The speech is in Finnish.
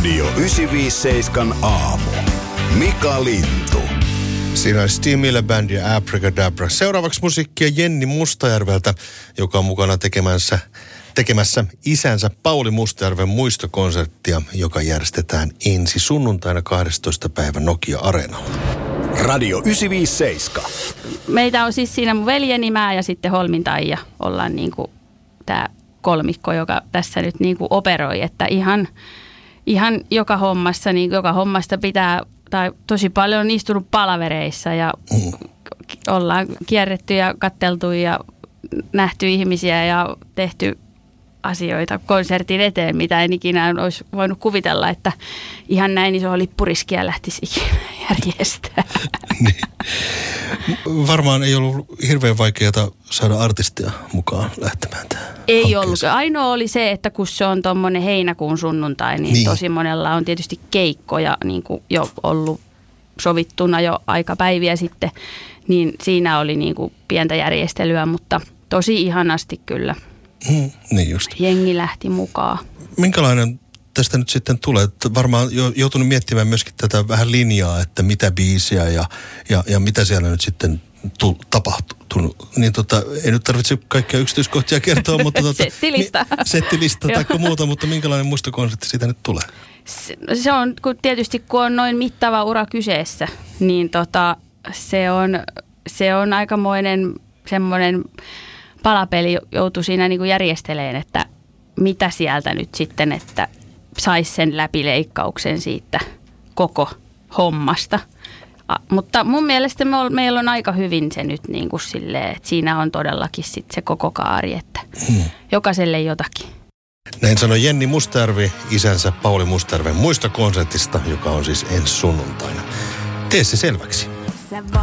Radio 957 aamu. Mika Lintu. Siinä on Steve Miller Band ja Abracadabra. Seuraavaksi musiikkia Jenni Mustajärveltä, joka on mukana tekemässä isänsä Pauli Mustajärven muistokonserttia, joka järjestetään ensi sunnuntaina 12. päivä Nokia-areenalla. Radio 957. Meitä on siis siinä mun veljeni, mä ja sitten Holmin Taija ollaan niinku tää kolmikko, joka tässä nyt niinku operoi, että ihan joka hommasta pitää, tai tosi paljon on istunut palavereissa ja ollaan kierretty ja katteltu ja nähty ihmisiä ja tehty asioita konsertin eteen, mitä en ikinä olisi voinut kuvitella, että ihan näin iso lippuriskiä lähtisi ikinä järjestää. Niin. Varmaan ei ollut hirveän vaikeaa saada artistia mukaan lähtemään tähän. Ei ollut. Ainoa oli se, että kun se on tuommoinen heinäkuun sunnuntai, niin tosi monella on tietysti keikkoja niin kuin jo ollut sovittuna jo aikapäiviä sitten, niin siinä oli niin kuin pientä järjestelyä, mutta tosi ihanasti kyllä. Niin just. Jengi lähti mukaan. Minkälainen tästä nyt sitten tulee? Varmaan joutunut miettimään myöskin tätä vähän linjaa, että mitä biisiä ja mitä siellä nyt sitten tapahtunut. Niin ei nyt tarvitse kaikkia yksityiskohtia kertoa, mutta settilista tai muuta, mutta minkälainen muistokonsertti siitä nyt tulee? Se on tietysti, kun on noin mittava ura kyseessä, niin se on aikamoinen semmoinen palapeli joutui siinä niin kuin järjesteleen, että mitä sieltä nyt sitten, että saisi sen läpileikkauksen siitä koko hommasta. Mutta mun mielestä meillä on aika hyvin se nyt niin kuin silleen, että siinä on todellakin sitten se koko kaari, että jokaiselle jotakin. Näin sanoi Jenni Mustajärvi isänsä Pauli Mustajärven muistokonsertista, joka on siis ensi sunnuntaina. Tee se selväksi.